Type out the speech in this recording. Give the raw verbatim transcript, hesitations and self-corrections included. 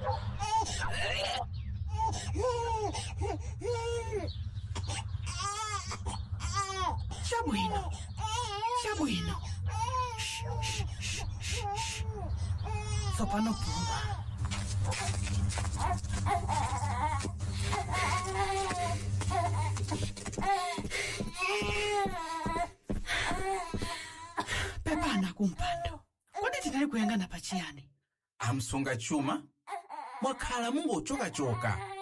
Chabwino. Chabwino. Tsopano puma. Pepana kumpando. Kodi tinali kuyangana pachiyani? Amsunga chuma mwakhala mungochoka choka